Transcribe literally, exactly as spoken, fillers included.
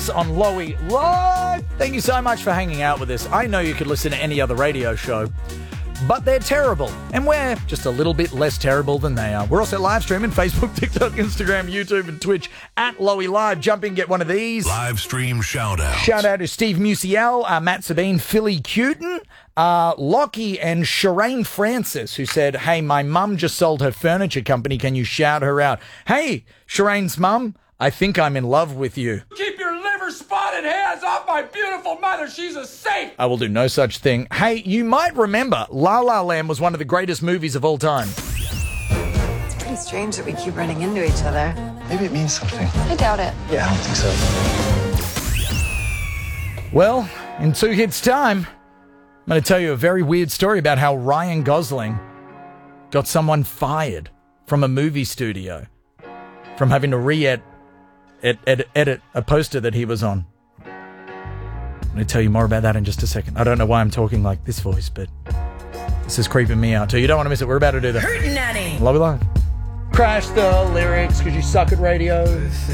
On Lowy Live. Thank you so much for hanging out with us. I know you could listen to any other radio show, but they're terrible, and we're just a little bit less terrible than they are. We're also live streaming Facebook, TikTok, Instagram, YouTube, and Twitch at Lowy Live. Jump in, get one of these. Live stream shout out. Shout out to Steve Musial, uh, Matt Sabine, Philly Cuton, uh, Lockie, and Shireen Francis, who said, hey, my mum just sold her furniture company. Can you shout her out? Hey, Shireen's mum, I think I'm in love with you. Keep your liver spotted hands off my beautiful mother. She's a saint. I will do no such thing. Hey, you might remember La La Land was one of the greatest movies of all time. It's pretty strange that we keep running into each other. Maybe it means something. I doubt it. Yeah, I don't think so. Well, in two hits' time, I'm going to tell you a very weird story about how Ryan Gosling got someone fired from a movie studio from having to re-edit Ed, ed, edit a poster that he was on. I'm going to tell you more about that in just a second. I don't know why I'm talking like this voice, but this is creeping me out too. You don't want to miss it. We're about to do the Hurtin' Nanny. Love it live. Crash the lyrics because you suck at radio.